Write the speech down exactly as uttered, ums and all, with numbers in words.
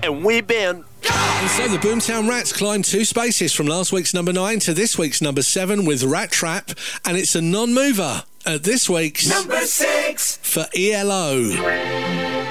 and we been. And so the Boomtown Rats climbed two spaces from last week's number nine to this week's number seven with Rat Trap, and it's a non-mover at this week's number six for E L O.